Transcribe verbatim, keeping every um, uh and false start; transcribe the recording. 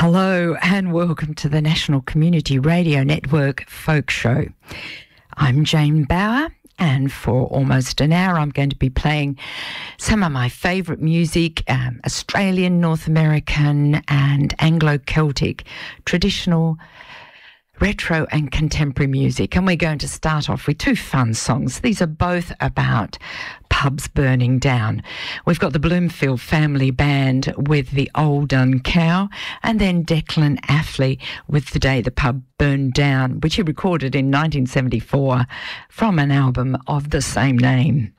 Hello and welcome to the National Community Radio Network Folk Show. I'm Jane Bauer, and for almost an hour I'm going to be playing some of my favourite music, um, Australian, North American and Anglo-Celtic, traditional, retro and contemporary music. And we're going to start off with two fun songs. These are both about pubs burning down. We've got the Bloomfield Family Band with The Old Dun Cow, and then Declan Athley with The Day the Pub Burned Down, which he recorded in nineteen seventy-four from an album of the same name.